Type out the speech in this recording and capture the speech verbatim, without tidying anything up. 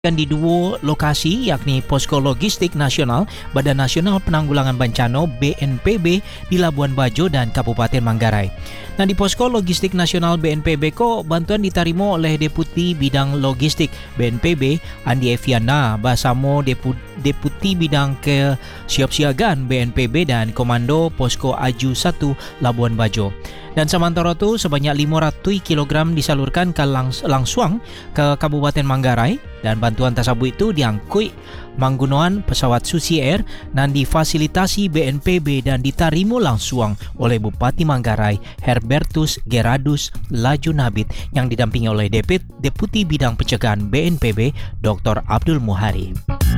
di dua lokasi yakni Posko Logistik Nasional Badan Nasional Penanggulangan Bencana B N P B di Labuan Bajo dan Kabupaten Manggarai. Nah, di Posko Logistik Nasional B N P B ko bantuan diterima oleh Deputi Bidang Logistik B N P B Andi Eviana bersama Depu, Deputi Bidang Kesiapsiagaan B N P B dan Komando Posko Aju satu Labuan Bajo. Dan sementara itu sebanyak lima ratus kilogram disalurkan ke langs- langsung ke Kabupaten Manggarai dan bantuan tersebut itu diangkut menggunakan pesawat Susi Air dan difasilitasi B N P B dan diterima langsung oleh Bupati Manggarai Herbertus Geradus Laju Nabit yang didampingi oleh Deputi Bidang Pencegahan B N P B Doktor Abdul Muhari.